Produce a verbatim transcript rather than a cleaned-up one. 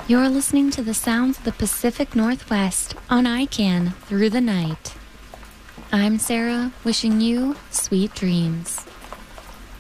You're listening to the sounds of the Pacific Northwest on I C A N Through the Night. I'm Sarah, wishing you sweet dreams.